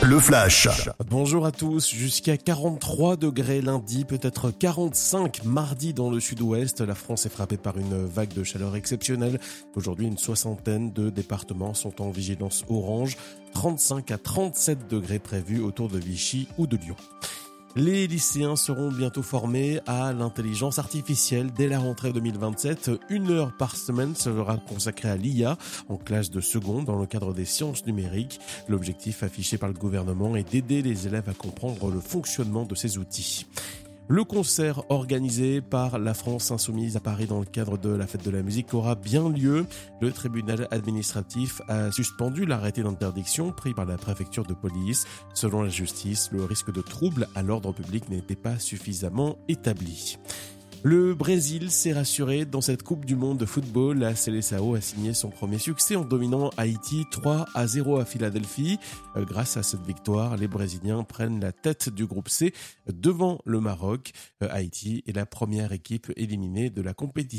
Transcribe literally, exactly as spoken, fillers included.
Le flash. Bonjour à tous, jusqu'à quarante-trois degrés lundi, peut-être quarante-cinq mardi dans le sud-ouest. La France est frappée par une vague de chaleur exceptionnelle. Aujourd'hui, une soixantaine de départements sont en vigilance orange. trente-cinq à trente-sept degrés prévus autour de Vichy ou de Lyon. Les lycéens seront bientôt formés à l'intelligence artificielle dès la rentrée deux mille vingt-sept. Une heure par semaine sera consacrée à l'I A en classe de seconde dans le cadre des sciences numériques. L'objectif affiché par le gouvernement est d'aider les élèves à comprendre le fonctionnement de ces outils. Le concert organisé par la France Insoumise à Paris dans le cadre de la fête de la musique aura bien lieu. Le tribunal administratif a suspendu l'arrêté d'interdiction pris par la préfecture de police. Selon la justice, le risque de trouble à l'ordre public n'était pas suffisamment établi. Le Brésil s'est rassuré dans cette Coupe du Monde de football. La Seleção a signé son premier succès en dominant Haïti trois à zéro à Philadelphie. Euh, grâce à cette victoire, les Brésiliens prennent la tête du groupe C devant le Maroc. Euh, Haïti est la première équipe éliminée de la compétition.